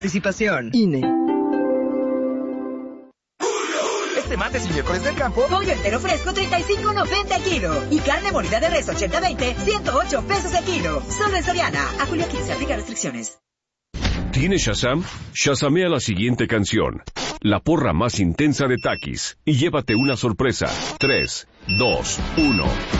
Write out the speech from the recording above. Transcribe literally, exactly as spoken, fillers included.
Participación. I N E. Este martes y miércoles del campo, pollo entero fresco treinta y cinco noventa el kilo. Y carne molida de res ochenta veinte, ciento ocho pesos el kilo. Solo en Soriana. A julio quince, aplica restricciones. ¿Tienes Shazam? Shazamea la siguiente canción. La porra más intensa de Takis. Y llévate una sorpresa. tres, dos, uno.